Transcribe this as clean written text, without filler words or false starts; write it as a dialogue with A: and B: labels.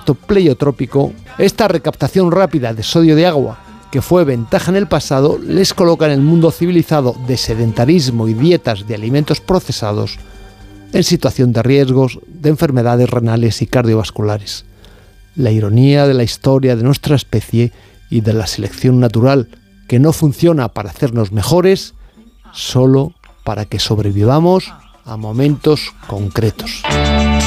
A: efecto pleiotrópico, esta recaptación rápida de sodio de agua, que fue ventaja en el pasado, les coloca en el mundo civilizado de sedentarismo y dietas de alimentos procesados en situación de riesgos de enfermedades renales y cardiovasculares. La ironía de la historia de nuestra especie y de la selección natural, que no funciona para hacernos mejores, solo para que sobrevivamos a momentos concretos.